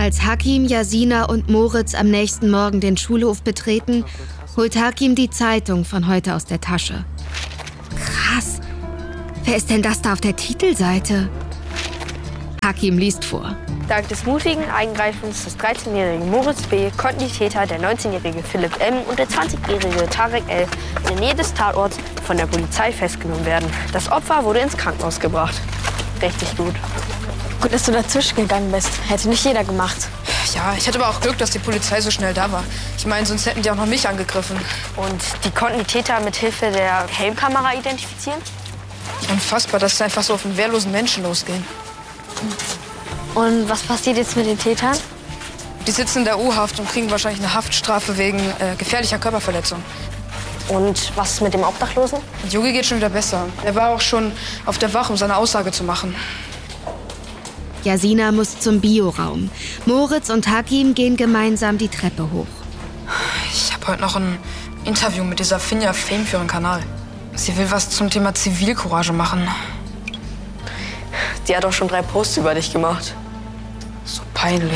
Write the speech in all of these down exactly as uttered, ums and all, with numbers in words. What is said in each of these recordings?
Als Hakim, Jasina und Moritz am nächsten Morgen den Schulhof betreten, holt Hakim die Zeitung von heute aus der Tasche. Krass. Wer ist denn das da auf der Titelseite? Hakim liest vor. Dank des mutigen Eingreifens des dreizehnjährigen Moritz B. konnten die Täter, der neunzehnjährige Philipp M. und der zwanzigjährige Tarek L. in der Nähe des Tatorts von der Polizei festgenommen werden. Das Opfer wurde ins Krankenhaus gebracht. Richtig gut. Gut, dass du dazwischen gegangen bist. Hätte nicht jeder gemacht. Ja, ich hatte aber auch Glück, dass die Polizei so schnell da war. Ich meine, sonst hätten die auch noch mich angegriffen. Und die konnten die Täter mit Hilfe der Helmkamera identifizieren? Unfassbar, dass sie einfach so auf einen wehrlosen Menschen losgehen. Und was passiert jetzt mit den Tätern? Die sitzen in der U-Haft und kriegen wahrscheinlich eine Haftstrafe wegen äh, gefährlicher Körperverletzung. Und was ist mit dem Obdachlosen? Jogi geht schon wieder besser. Er war auch schon auf der Wache, um seine Aussage zu machen. Jasina muss zum Bioraum. Moritz und Hakim gehen gemeinsam die Treppe hoch. Ich habe heute noch ein Interview mit dieser Finja Fame für ihren Kanal. Sie will was zum Thema Zivilcourage machen. Die hat auch schon drei Posts über dich gemacht. So peinlich.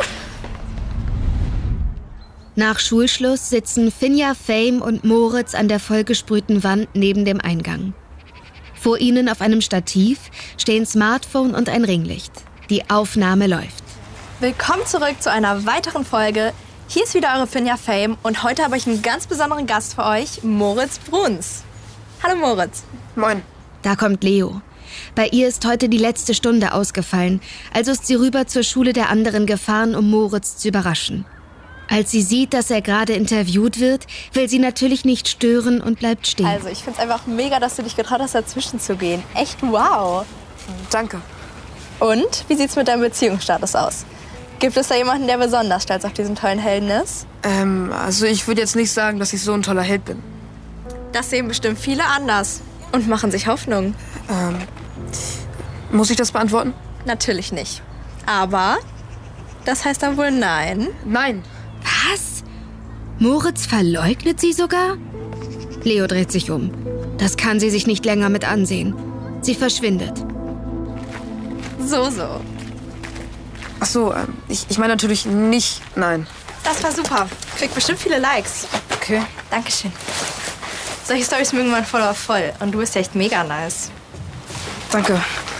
Nach Schulschluss sitzen Finja, Fame und Moritz an der vollgesprühten Wand neben dem Eingang. Vor ihnen auf einem Stativ stehen Smartphone und ein Ringlicht. Die Aufnahme läuft. Willkommen zurück zu einer weiteren Folge. Hier ist wieder eure Finja Fame und heute habe ich einen ganz besonderen Gast für euch, Moritz Bruns. Hallo Moritz. Moin. Da kommt Leo. Bei ihr ist heute die letzte Stunde ausgefallen, also ist sie rüber zur Schule der anderen gefahren, um Moritz zu überraschen. Als sie sieht, dass er gerade interviewt wird, will sie natürlich nicht stören und bleibt stehen. Also ich finde es einfach mega, dass du dich getraut hast, dazwischen zu gehen. Echt wow. Danke. Und wie sieht's mit deinem Beziehungsstatus aus? Gibt es da jemanden, der besonders stolz auf diesen tollen Helden ist? Ähm, also ich würde jetzt nicht sagen, dass ich so ein toller Held bin. Das sehen bestimmt viele anders und machen sich Hoffnung. Ähm, muss ich das beantworten? Natürlich nicht. Aber das heißt dann wohl nein. Nein. Was? Moritz verleugnet sie sogar? Leo dreht sich um. Das kann sie sich nicht länger mit ansehen. Sie verschwindet. So, so. Ach so, ähm, ich, ich meine natürlich nicht nein. Das war super. Kriegt bestimmt viele Likes. Okay. Dankeschön. Solche Storys mögen mein Follower voll. Und du bist echt mega nice. Danke.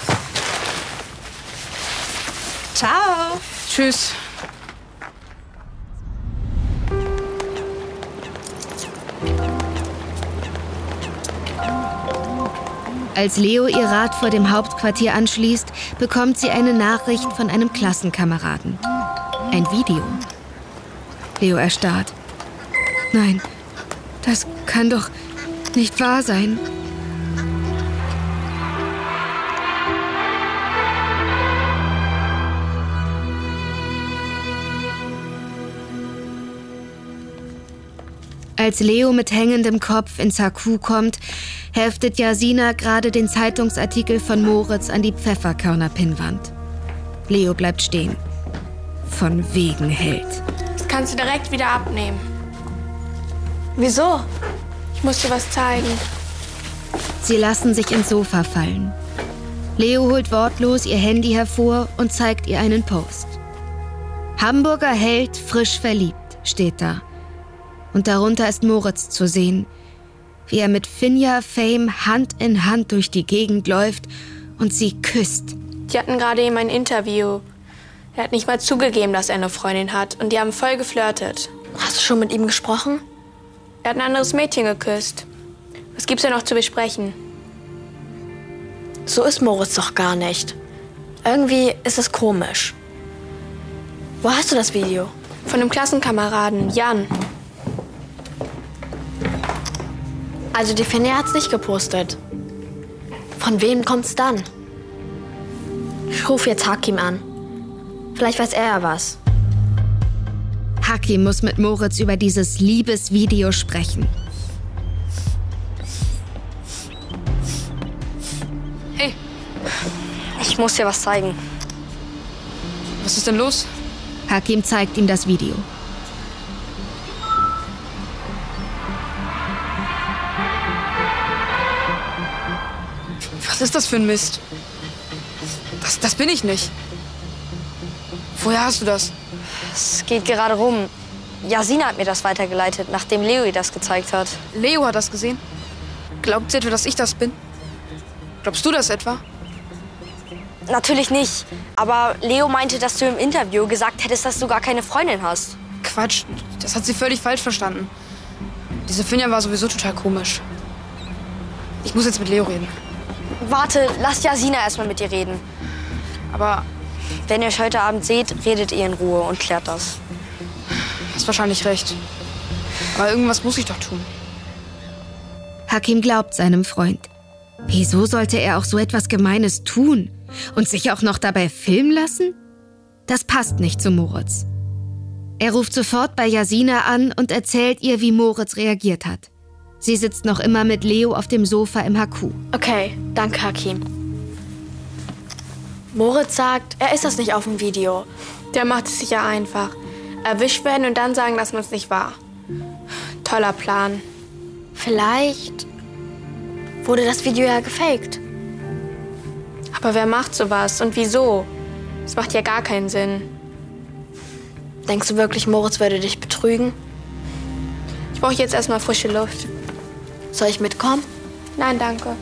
Ciao. Tschüss. Als Leo ihr Rad vor dem Hauptquartier anschließt, bekommt sie eine Nachricht von einem Klassenkameraden. Ein Video. Leo erstarrt. Nein, das kann doch nicht wahr sein. Als Leo mit hängendem Kopf ins H Q kommt, heftet Jasina gerade den Zeitungsartikel von Moritz an die Pfefferkörner-Pinnwand. Leo bleibt stehen. Von wegen Held. Das kannst du direkt wieder abnehmen. Wieso? Ich muss dir was zeigen. Sie lassen sich ins Sofa fallen. Leo holt wortlos ihr Handy hervor und zeigt ihr einen Post. Hamburger Held, frisch verliebt, steht da. Und darunter ist Moritz zu sehen, wie er mit Finja Fame Hand in Hand durch die Gegend läuft und sie küsst. Die hatten gerade eben ein Interview. Er hat nicht mal zugegeben, dass er eine Freundin hat. Und die haben voll geflirtet. Hast du schon mit ihm gesprochen? Er hat ein anderes Mädchen geküsst. Was gibt's denn noch zu besprechen? So ist Moritz doch gar nicht. Irgendwie ist es komisch. Wo hast du das Video? Von einem Klassenkameraden, Jan. Also die Finja hat's nicht gepostet. Von wem kommt's dann? Ich rufe jetzt Hakim an. Vielleicht weiß er ja was. Hakim muss mit Moritz über dieses Liebesvideo sprechen. Hey. Ich muss dir was zeigen. Was ist denn los? Hakim zeigt ihm das Video. Was ist das für ein Mist? Das, das bin ich nicht. Woher hast du das? Es geht gerade rum. Jasina hat mir das weitergeleitet, nachdem Leo ihr das gezeigt hat. Leo hat das gesehen? Glaubt sie etwa, dass ich das bin? Glaubst du das etwa? Natürlich nicht. Aber Leo meinte, dass du im Interview gesagt hättest, dass du gar keine Freundin hast. Quatsch, das hat sie völlig falsch verstanden. Diese Finja war sowieso total komisch. Ich muss jetzt mit Leo reden. Warte, lass Jasina erstmal mit dir reden. Aber wenn ihr euch heute Abend seht, redet ihr in Ruhe und klärt das. hast wahrscheinlich recht. Aber irgendwas muss ich doch tun. Hakim glaubt seinem Freund. Wieso sollte er auch so etwas Gemeines tun? Und sich auch noch dabei filmen lassen? Das passt nicht zu Moritz. Er ruft sofort bei Jasina an und erzählt ihr, wie Moritz reagiert hat. Sie sitzt noch immer mit Leo auf dem Sofa im H Q. Okay, danke, Hakim. Moritz sagt, er ist das nicht auf dem Video. Der macht es sich ja einfach. Erwischt werden und dann sagen, dass man es nicht war. Toller Plan. Vielleicht wurde das Video ja gefaked. Aber wer macht sowas und wieso? Das macht ja gar keinen Sinn. Denkst du wirklich, Moritz würde dich betrügen? Ich brauche jetzt erstmal frische Luft. Soll ich mitkommen? Nein, danke.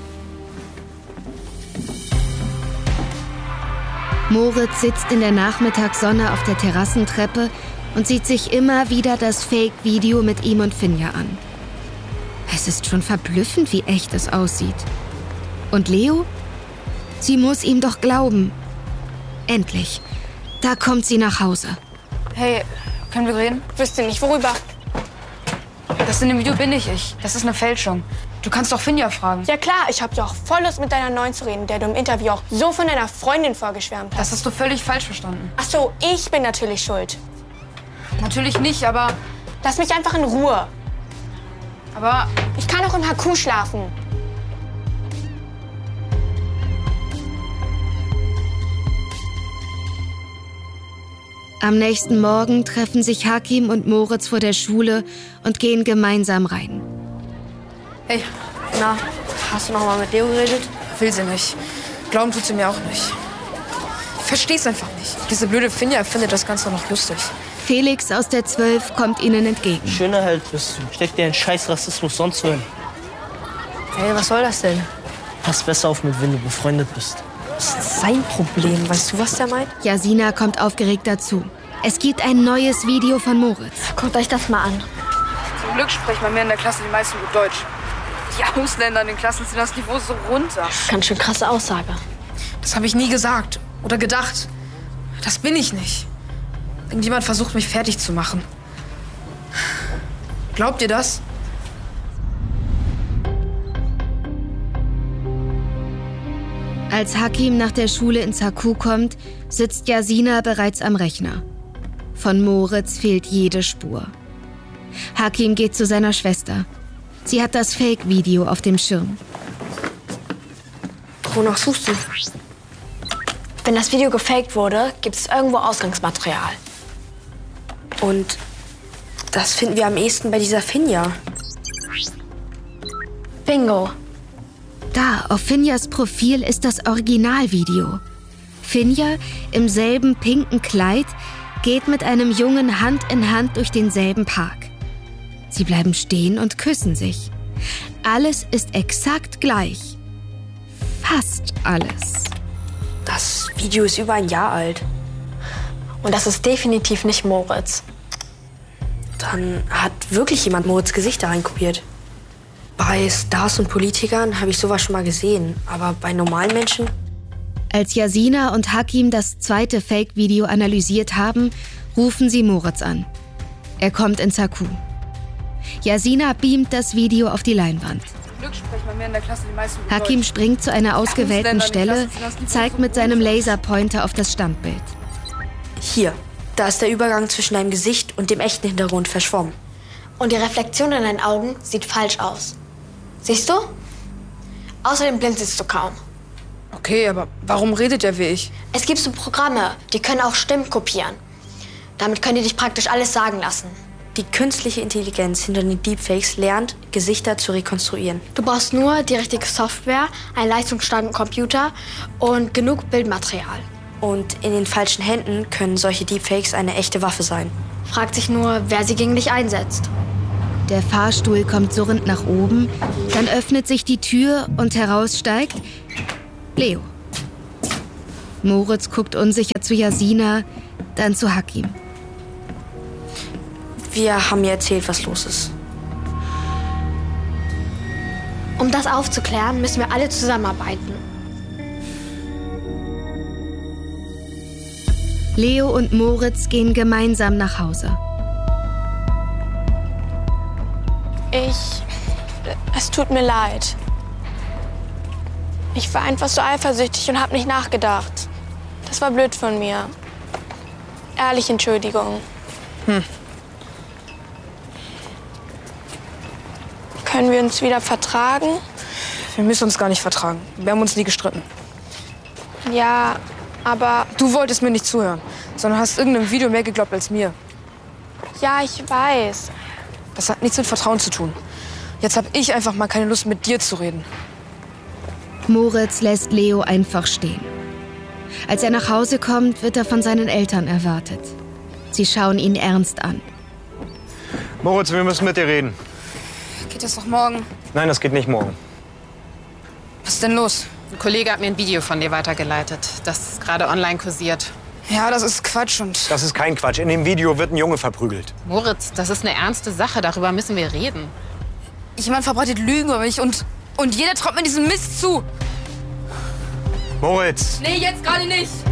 Moritz sitzt in der Nachmittagssonne auf der Terrassentreppe und sieht sich immer wieder das Fake-Video mit ihm und Finja an. Es ist schon verblüffend, wie echt es aussieht. Und Leo? Sie muss ihm doch glauben. Endlich. Da kommt sie nach Hause. Hey, können wir reden? Wüsste nicht, worüber? Das in dem Video bin nicht ich. Das ist eine Fälschung. Du kannst doch Finja fragen. Ja klar, ich hab doch voll Lust, mit deiner Neuen zu reden, der du im Interview auch so von deiner Freundin vorgeschwärmt hast. Das hast du völlig falsch verstanden. Ach so, ich bin natürlich schuld. Natürlich nicht, aber... Lass mich einfach in Ruhe. Aber... Ich kann auch im H Q schlafen. Am nächsten Morgen treffen sich Hakim und Moritz vor der Schule und gehen gemeinsam rein. Hey, Na, hast du noch mal mit Leo geredet? will sie nicht. Glauben tut sie mir auch nicht. Ich versteh's einfach nicht. Diese blöde Finja findet das Ganze noch lustig. Felix aus der zwölf kommt ihnen entgegen. Schöner halt bist du. Steck dir einen scheiß Rassismus sonst so hin. Hey, was soll das denn? Pass besser auf, mit wem du befreundet bist. Das ist sein Problem. Weißt du, was der meint? Jasina kommt aufgeregt dazu. Es gibt ein neues Video von Moritz. Guckt euch das mal an. Zum Glück sprechen bei mir in der Klasse die meisten gut Deutsch. Die Ausländer in den Klassen ziehen das Niveau so runter. Ganz schön krasse Aussage. Das habe ich nie gesagt oder gedacht. Das bin ich nicht. Irgendjemand versucht, mich fertig zu machen. Glaubt ihr das? Als Hakim nach der Schule ins H Q kommt, sitzt Jasina bereits am Rechner. Von Moritz fehlt jede Spur. Hakim geht zu seiner Schwester. Sie hat das Fake-Video auf dem Schirm. Wonach suchst du? Wenn das Video gefaked wurde, gibt es irgendwo Ausgangsmaterial. Und das finden wir am ehesten bei dieser Finja. Bingo. Da, auf Finjas Profil ist das Originalvideo. Finja im selben pinken Kleid geht mit einem Jungen Hand in Hand durch denselben Park. Sie bleiben stehen und küssen sich. Alles ist exakt gleich. Fast alles. Das Video ist über ein Jahr alt. Und das ist definitiv nicht Moritz. Dann hat wirklich jemand Moritz' Gesicht da reinkopiert. Bei Stars und Politikern habe ich sowas schon mal gesehen. Aber bei normalen Menschen? Als Jasina und Hakim das zweite Fake-Video analysiert haben, rufen sie Moritz an. Er kommt ins H Q. Jasina beamt das Video auf die Leinwand. Zum Glück sprechen bei mir in der Klasse die meisten gut Hakim Deutsch. springt zu einer ausgewählten Stelle, zeigt mit seinem Laserpointer auf das Standbild. Hier. Da ist der Übergang zwischen deinem Gesicht und dem echten Hintergrund verschwommen. Und die Reflexion in deinen Augen sieht falsch aus. Siehst du? Außerdem blinzelst du kaum. Okay, aber warum redet er wie ich? Es gibt so Programme, die können auch Stimmen kopieren. Damit können die dich praktisch alles sagen lassen. Die künstliche Intelligenz hinter den Deepfakes lernt, Gesichter zu rekonstruieren. Du brauchst nur die richtige Software, einen leistungsstarken Computer und genug Bildmaterial. Und in den falschen Händen können solche Deepfakes eine echte Waffe sein. Fragt sich nur, wer sie gegen dich einsetzt. Der Fahrstuhl kommt surrend nach oben, dann öffnet sich die Tür und heraus steigt Leo. Moritz guckt unsicher zu Jasina, dann zu Hakim. Wir haben ihr erzählt, was los ist. Um das aufzuklären, müssen wir alle zusammenarbeiten. Leo und Moritz gehen gemeinsam nach Hause. Ich... Es tut mir leid. Ich war einfach so eifersüchtig und habe nicht nachgedacht. Das war blöd von mir. Ehrlich, Entschuldigung. Hm. Können wir uns wieder vertragen? Wir müssen uns gar nicht vertragen. Wir haben uns nie gestritten. Ja, aber... Du wolltest mir nicht zuhören, sondern hast irgendeinem Video mehr geglaubt als mir. Ja, ich weiß. Das hat nichts mit Vertrauen zu tun. Jetzt habe ich einfach mal keine Lust, mit dir zu reden. Moritz lässt Leo einfach stehen. Als er nach Hause kommt, wird er von seinen Eltern erwartet. Sie schauen ihn ernst an. Moritz, wir müssen mit dir reden. Geht das doch morgen? Nein, das geht nicht morgen. Was ist denn los? Ein Kollege hat mir ein Video von dir weitergeleitet. Das ist gerade online kursiert. Ja, das ist Quatsch und... Das ist kein Quatsch. In dem Video wird ein Junge verprügelt. Moritz, das ist eine ernste Sache. Darüber müssen wir reden. Jemand verbreitet Lügen über mich und, und jeder traut mir diesen Mist zu. Moritz! Nee, jetzt gerade nicht.